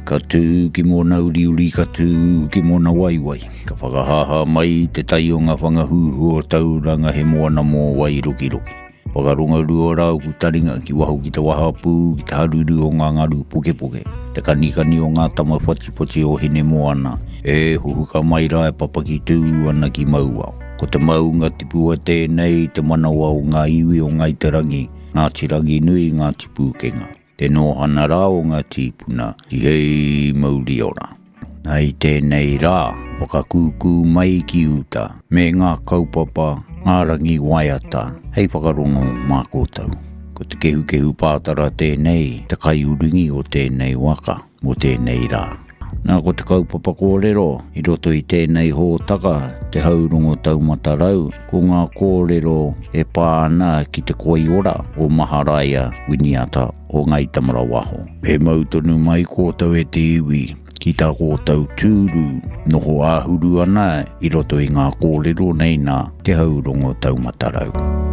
Ka tū ki mōna uri uri, ka tū ki mōna waiwai. Ka whakahaha mai te tai o ngā whangahuhu o tauranga he moana mō wai roki roki. Whakarunga rua rau ku taringa ki waho ki te wahapu, ki te haruru o ngā ngaru puke puke. Te kanikani o ngā tama poti o hine moana. E huhuka mai rai papaki tū ana ki maua. Ko te maunga tipu a tēnei, te manawa o ngā iwi o ngā iterangi, ngā tirangi nui ngā tipu kenga. Te nohana rā o ngā tīpuna, ki hei mauri ora. Nei tēnei rā, whakakūkū mai ki uta, me ngā kaupapa, ngā rangi waiata, hei whakarongo mā kōtau. Ko te kehu pātara tēnei, te kai uringi o tēnei waka, o tēnei rā. Nā ko te kaupapa kōrero, I roto I tēnei hōtaka, te haurongo taumatarau, ko ngā kōrero e pāna ki te koi ora o Maharaia Winiata o Ngai Tamara Waho. E mautonu mai kōtau e te iwi, ki tā kōtau tūru, noho āhuru ana I roto I ngā kōrero nei nā te haurongo taumatarau.